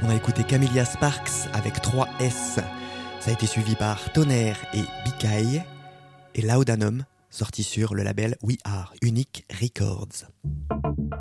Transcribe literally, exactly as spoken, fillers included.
On a écouté Camellia Sparks avec trois S. Ça a été suivi par Tonnerre et Bikai et Laudanum, sorti sur le label We Are Unique Records.